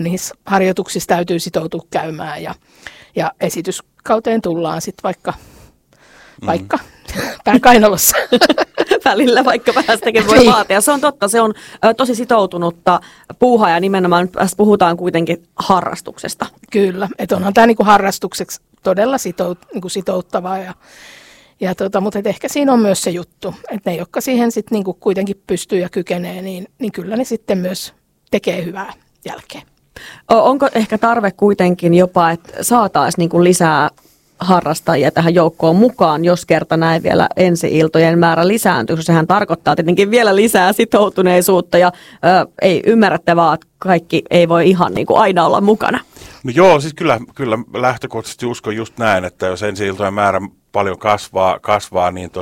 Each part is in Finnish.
niissä harjoituksissa täytyy sitoutua käymään ja esityskauteen tullaan sitten vaikka pääkainalossa. Välillä vaikka vähän sitäkin voi vaatia. Se on totta, se on tosi sitoutunutta puuhaa ja nimenomaan puhutaan kuitenkin harrastuksesta. Kyllä, että onhan tämä niinku harrastukseksi todella sitouttavaa mutta ehkä siinä on myös se juttu, että ne, jotka siihen sitten niinku kuitenkin pystyy ja kykenee, niin kyllä ne sitten myös tekee hyvää jälkeen. Onko ehkä tarve kuitenkin jopa, että saataisiin niinku lisää harrastajia tähän joukkoon mukaan, jos kerta näin vielä ensi-iltojen määrä lisääntyy. Sehän tarkoittaa tietenkin vielä lisää sitoutuneisuutta ja ei ymmärrätte vaan, että kaikki ei voi ihan niin kuin aina olla mukana. No joo, siis kyllä lähtökohtaisesti uskon just näin, että jos ensi-iltojen määrä paljon kasvaa niin,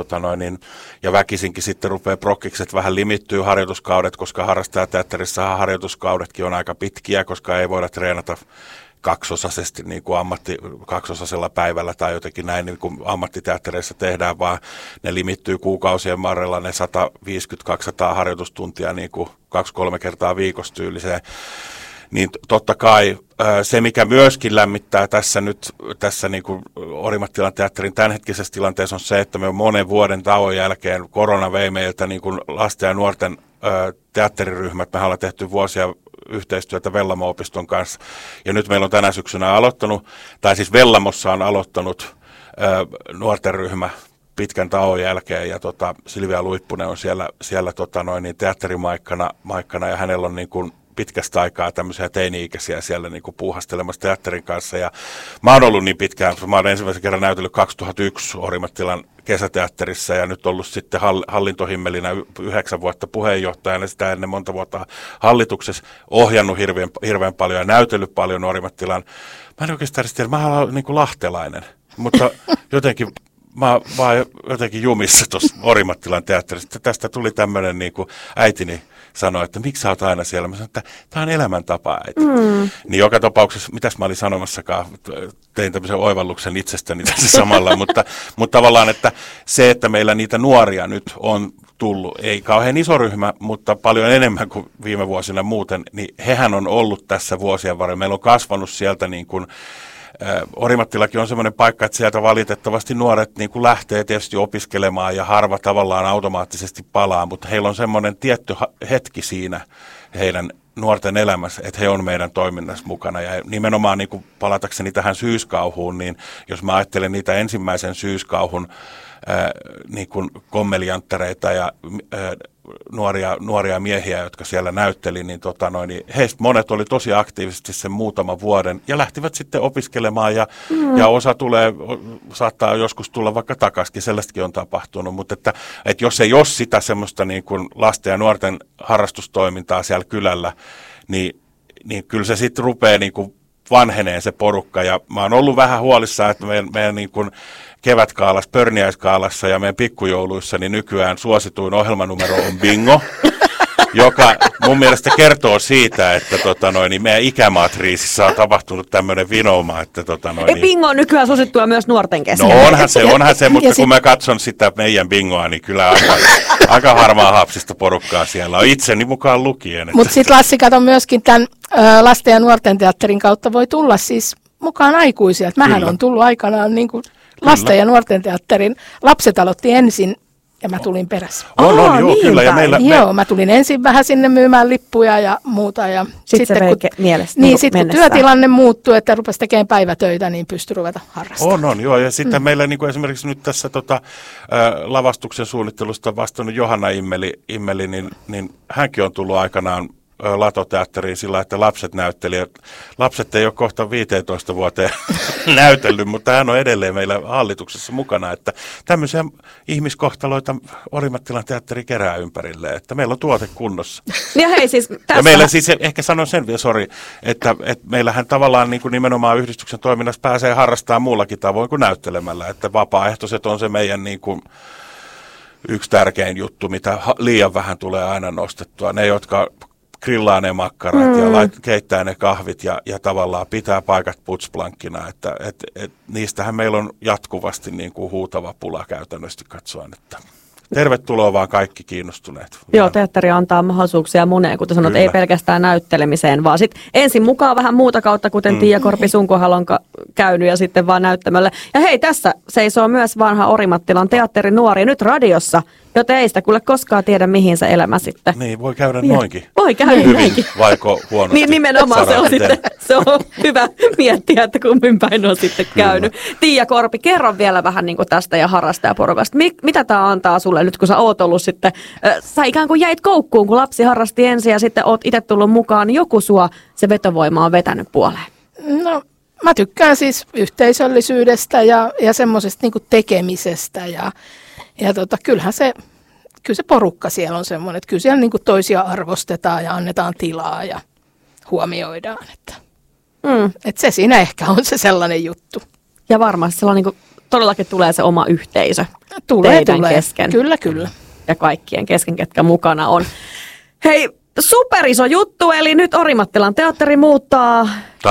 ja väkisinkin sitten rupeaa prokkikset vähän limittyy harjoituskaudet, koska harrastajateatterissahan harjoituskaudetkin on aika pitkiä, koska ei voida treenata kaksosaisesti niin kuin kaksosaisella päivällä tai jotenkin näin niin kuin ammattiteattereissa tehdään, vaan ne limittyy kuukausien varrella ne 150-200 harjoitustuntia niin kuin 2-3 kertaa viikossa tyyliseen. Niin totta kai se, mikä myöskin lämmittää tässä niin kuin Orimattilan teatterin tämänhetkisessä tilanteessa on se, että me monen vuoden tauon jälkeen korona vei meiltä niin kuin lasten ja nuorten teatteriryhmät. Mehän ollaan tehty vuosia yhteistyötä Vellamo-opiston kanssa. Ja nyt meillä on tänä syksynä Vellamossa on aloittanut nuorten ryhmä pitkän tauon jälkeen. Ja Silvia Luippunen on siellä teatterimaikkana ja hänellä on niin kuin pitkästä aikaa tämmöisiä teini-ikäisiä siellä niin kuin puuhastelemassa teatterin kanssa. Ja mä oon ollut niin pitkään, mä oon ensimmäisen kerran näytellyt 2001 Orimattilan kesäteatterissa ja nyt ollut sitten hallintohimmelinä 9 vuotta puheenjohtajana, sitä ennen monta vuotta hallituksessa, ohjannut hirveän paljon ja näytellyt paljon Orimattilan. Mä en oikeastaan tiedä, mä olen niin kuin lahtelainen, mutta jotenkin mä vaan jotenkin jumissa tuossa Orimattilan teatterissa. Tästä tuli tämmöinen, niin kuin äitini sanoi, että miksi sä oot aina siellä? Mä sanoin, että tämä on elämäntapa, äiti. Niin joka tapauksessa, mitäs mä olin sanomassakaan, tein tämmöisen oivalluksen itsestäni tässä samalla, mutta tavallaan, että se, että meillä niitä nuoria nyt on tullut, ei kauhean iso ryhmä, mutta paljon enemmän kuin viime vuosina muuten, niin hehän on ollut tässä vuosien varrella. Meillä on kasvanut sieltä niin kuin Orimattilakin on semmoinen paikka, että sieltä valitettavasti nuoret niin kuin lähtee tietysti opiskelemaan ja harva tavallaan automaattisesti palaa, mutta heillä on semmoinen tietty hetki siinä heidän nuorten elämässä, että he on meidän toiminnassa mukana. Ja nimenomaan niin kuin palatakseni tähän syyskauhuun, niin jos mä ajattelen niitä ensimmäisen syyskauhun niin kuin kommelianttereita ja nuoria miehiä, jotka siellä näytteli, niin, niin heistä monet oli tosi aktiivisesti sen muutaman vuoden ja lähtivät sitten opiskelemaan ja osa saattaa joskus tulla vaikka takaisin, sellaistakin on tapahtunut, mutta että jos ei ole sitä semmoista niin kuin lasten ja nuorten harrastustoimintaa siellä kylällä, niin kyllä se sitten rupeaa niin kuin vanheneen se porukka ja mä oon ollut vähän huolissaan, että meidän niin kuin kevätkaalassa, pörniäiskaalassa ja meidän pikkujouluissa, niin nykyään suosituin ohjelmanumero on bingo, joka mun mielestä kertoo siitä, että niin meidän ikämatriisissa on tapahtunut tämmöinen vinouma. Että, bingo on nykyään suosittua myös nuorten kesken. No onhan se, mutta kun mä katson sitä meidän bingoa, niin kyllä aika harmaa hapsista porukkaa siellä on itseni mukaan lukien. Mutta sitten Lassi, kato myöskin tämän lasten ja nuorten teatterin kautta voi tulla siis mukaan aikuisia. Mähän on tullut aikanaan niin kuin lasten ja nuorten teatterin. Lapset aloitti ensin ja mä tulin perässä. Joo, kyllä. Ja mä tulin ensin vähän sinne myymään lippuja ja muuta. Ja sitten kun työtilanne muuttui, että rupesi tekemään päivätöitä, niin pystyi ruveta harrastamaan. Joo. Ja sitten meillä niin kuin esimerkiksi nyt tässä lavastuksen suunnittelusta vastannut Johanna Immeli niin hänkin on tullut aikanaan Latoteatteriin sillä, että lapset ei ole kohta 15 vuoteen näytellyt, mutta hän on edelleen meillä hallituksessa mukana, että tämmöisiä ihmiskohtaloita Orimattilan teatteri kerää ympärille, että meillä on tuote kunnossa. Ja meillä siis, ehkä sanon sen vielä, että meillähän tavallaan niin kuin nimenomaan yhdistyksen toiminnassa pääsee harrastamaan muullakin tavoin kuin näyttelemällä, että vapaaehtoiset on se meidän niin kuin yksi tärkein juttu, mitä liian vähän tulee aina nostettua. Ne, jotka grillaa ne makkarat ja keittää ne kahvit ja tavallaan pitää paikat putsplankkina, että niistähän meillä on jatkuvasti niin kuin huutava pula käytännössä katsoen, että tervetuloa vaan kaikki kiinnostuneet. Joo, teatteri antaa mahdollisuuksia moneen, kuten sanot, ei pelkästään näyttelemiseen, vaan sitten ensin mukaan vähän muuta kautta, kuten Tiia Korpi sun kohdalla on käynyt ja sitten vaan näyttämölle. Ja hei, tässä seisoo myös vanha Orimattilan teatterin nuori nyt radiossa, joten ei sitä kuule koskaan tiedä, mihin se elämä sitten. Niin, voi käydä noinkin. Voi käydä hyvin, näinkin. vaiko huonosti. Niin nimenomaan se on hyvä miettiä, että kummin päin on sitten käynyt. Tiia Korpi, kerro vielä vähän niin kuin tästä ja harrastajaporukasta. Mitä tämä antaa sulle nyt, kun sä oot ollut sitten, sä ikään kuin jäit koukkuun, kun lapsi harrasti ensin ja sitten oot itse tullut mukaan, niin joku sua se vetovoima on vetänyt puoleen? No, mä tykkään siis yhteisöllisyydestä ja semmoisesta niin kuin tekemisestä ja kyllä se porukka siellä on semmoinen, että kyllä siellä niin kuin toisia arvostetaan ja annetaan tilaa ja huomioidaan. Että se siinä ehkä on se sellainen juttu. Ja varmasti siellä on niin kuin, todellakin tulee se oma yhteisö Tulee. kesken. Kyllä. Ja kaikkien kesken, ketkä mukana on. Superiso juttu, eli nyt Orimattilan teatteri muuttaa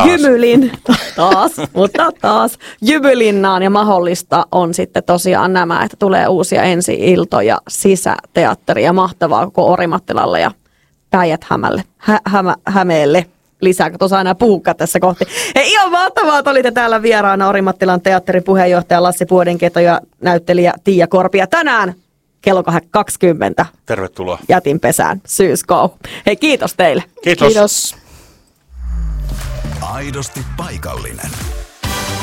taas Jymylinnaan ja mahdollista on sitten tosiaan nämä, että tulee uusia ensi-iltoja sisäteatteria. Mahtavaa koko Orimattilalle ja Päijät-Hämeelle. Lisää, kun tuossa aina puhukka tässä kohti. Hei, ihan mahtavaa, että olitte täällä vieraana Orimattilan teatterin puheenjohtaja Lassi Puodinketo ja näyttelijä Tiia Korpi. Ja tänään kello 20. Tervetuloa. Jätin pesään syyskouhu. Hei, kiitos teille. Kiitos. Kiitos. Aidosti paikallinen.